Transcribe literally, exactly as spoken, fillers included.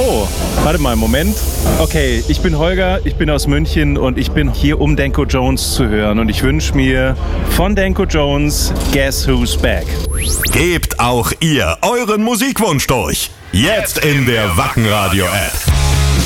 Oh, warte mal, Moment. Okay, ich bin Holger, ich bin aus München und ich bin hier, um Danko Jones zu hören. Und ich wünsche mir von Danko Jones Guess Who's Back. Gebt auch ihr euren Musikwunsch durch. Jetzt in der Wacken Radio App.